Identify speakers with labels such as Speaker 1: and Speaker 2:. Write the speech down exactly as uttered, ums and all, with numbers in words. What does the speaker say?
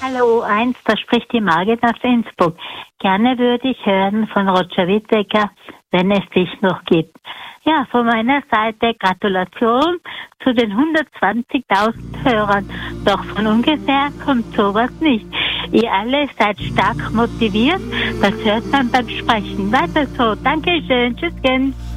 Speaker 1: hallo O eins, da spricht die Margit aus Innsbruck. Gerne würde ich hören von Roger Whittaker, wenn es dich noch gibt. Ja, von meiner Seite Gratulation zu den hundertzwanzigtausend Hörern. Doch von ungefähr kommt sowas nicht. Ihr alle seid stark motiviert, das hört man beim Sprechen. Weiter so. Dankeschön. Tschüss.